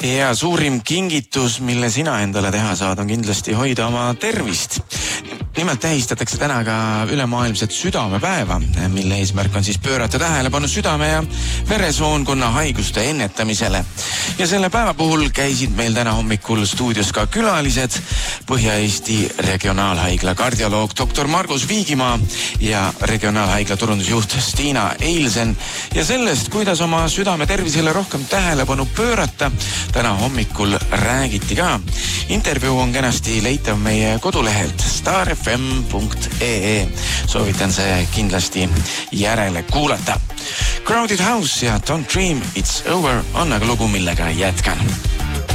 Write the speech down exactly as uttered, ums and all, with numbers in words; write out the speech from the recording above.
Ja suurim kingitus, mille sina endale teha saad, on kindlasti hoida oma tervist. Nimelt tähistatakse täna ka ülemaailmset südamepäeva, mille eesmärk on siis pöörata tähelepanu südame ja veresoonkonna haiguste ennetamisele. Ja selle päeva puhul käisid meil täna hommikul stuudios ka külalised, Põhja-Eesti Regionaalhaigla kardioloog doktor Margus Viigimaa ja Regionaalhaigla turundusjuht Stiina Eilsen. Ja sellest, kuidas oma südame tervisele rohkem tähelepanu pöörata, täna hommikul räägiti ka. Intervjuu on kenasti leitav meie kodulehelt star f m punkt e e. Soovitan see kindlasti järele kuulata. Crowded House ja Don't Dream It's Over on aga lugu, millega jätkan.